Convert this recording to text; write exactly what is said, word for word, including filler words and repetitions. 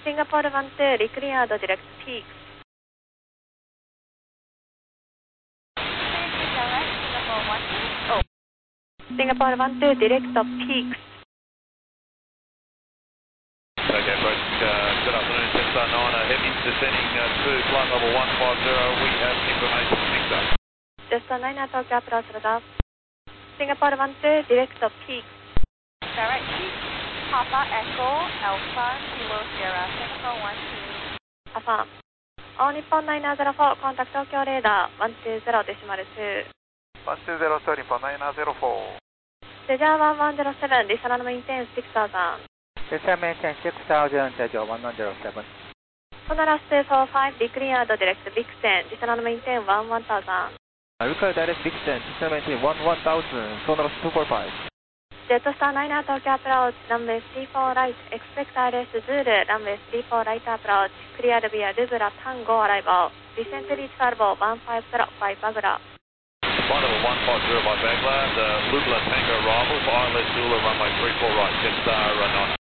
Singapore one two, declared direct peaks. Direct Singapore one two. Oh. Singapore one two, direct peaks. Okay, folks, uh, good afternoon, Jetstar nine, uh, heavy descending uh, to flight level one five zero, we have information, Victor. Jetstar nine, Tokyo approach, radar. Singapore one two, direct peaks. Direct peaks, Papa Echo, Alpha, Kilo Sierra, Singapore one two. Affirm. All Nippon nine zero four, contact Tokyo radar one two zero decimal two. one two zero two, Nippon nine zero four. Leisure one one zero seven, listener maintain six thousand. Leisure maintain six thousand, Leisure one one zero seven. Sonoras two four five, declared direct Vixen, listener maintain one one thousand. Require direct Vixen, listener maintain one one thousand, Sonoras two four five. Jetstar nine, Tokyo approach, runway three four right, expect I L S Zulu, runway three four right approach, cleared via Lubla Tango arrival, descent reach Farbo one five zero five Bagla. Flight level one five zero by Bagla, the Lubla Tango arrival for I L S Zulu, runway three four right, Jetstar uh, nine.